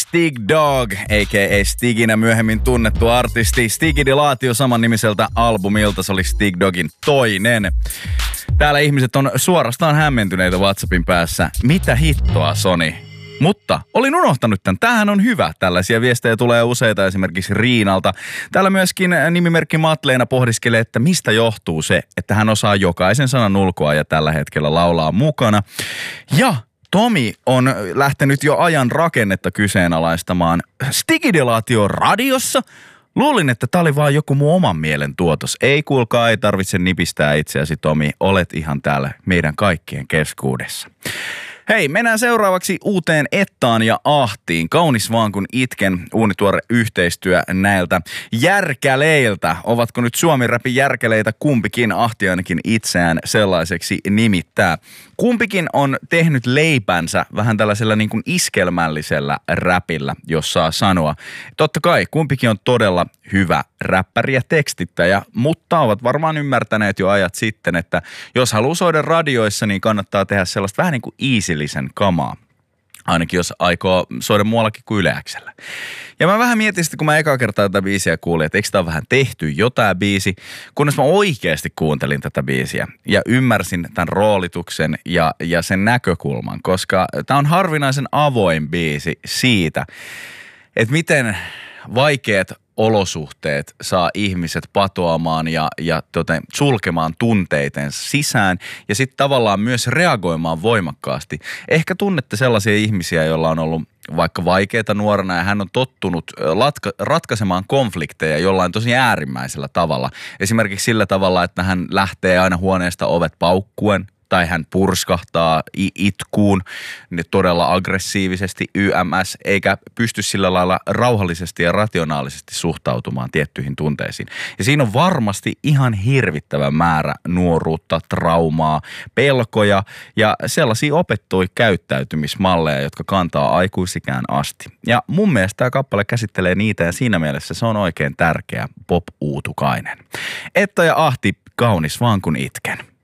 Stig Dog, a.k.a. Stiginä myöhemmin tunnettu artisti. Stigidilaatio samannimiseltä albumilta, se oli Stig Dogin toinen. Täällä ihmiset on suorastaan hämmentyneitä WhatsAppin päässä. Mitä hittoa, Sony? Mutta olin unohtanut tämän. Tämähän on hyvä. Tällaisia viestejä tulee useita esimerkiksi Riinalta. Täällä myöskin nimimerkki Matleena pohdiskelee, että mistä johtuu se, että hän osaa jokaisen sanan ulkoa ja tällä hetkellä laulaa mukana. Ja Tomi on lähtenyt jo ajan rakennetta kyseenalaistamaan. Stigidilaatio radiossa? Luulin, että tää oli vaan joku mun oman mielen tuotos. Ei kuulkaa, ei tarvitse nipistää itseäsi, Tomi. Olet ihan täällä meidän kaikkien keskuudessa. Hei, mennään seuraavaksi uuteen Ettaan ja Ahtiin. Kaunis vaan kun itken, uunituore yhteistyö näiltä järkäleiltä. Ovatko nyt Suomi-räpin järkäleitä kumpikin? Ahti ainakin itseään sellaiseksi nimittää. Kumpikin on tehnyt leipänsä vähän tällaisella niin kuin iskelmällisellä räpillä, jos saa sanoa. Totta kai kumpikin on todella hyvä räppäri ja tekstittäjä, mutta ovat varmaan ymmärtäneet jo ajat sitten, että jos haluaa soida radioissa, niin kannattaa tehdä sellaista vähän niin kuin easylisen kamaa. Ainakin jos aikoo soida muuallakin kuin Yle X:llä. Ja mä vähän mietin sitten, kun mä ekaa kertaa tätä biisiä kuulin, että eikö tää ole vähän tehty jo tää biisi, kunnes mä oikeasti kuuntelin tätä biisiä ja ymmärsin tämän roolituksen ja sen näkökulman, koska tää on harvinaisen avoin biisi siitä, että miten vaikeat olosuhteet saa ihmiset patoamaan ja sulkemaan tunteitensa sisään ja sitten tavallaan myös reagoimaan voimakkaasti. Ehkä tunnette sellaisia ihmisiä, joilla on ollut vaikka vaikeita nuorena ja hän on tottunut ratkaisemaan konflikteja jollain tosi äärimmäisellä tavalla. Esimerkiksi sillä tavalla, että hän lähtee aina huoneesta ovet paukkuen. Tai hän purskahtaa itkuun todella aggressiivisesti YMS, eikä pysty sillä lailla rauhallisesti ja rationaalisesti suhtautumaan tiettyihin tunteisiin. Ja siinä on varmasti ihan hirvittävä määrä nuoruutta, traumaa, pelkoja ja sellaisia opettui käyttäytymismalleja, jotka kantaa aikuisikään asti. Ja mun mielestä tämä kappale käsittelee niitä ja siinä mielessä se on oikein tärkeä pop-uutukainen. Etta ja Ahti, kaunis vaan kun itken.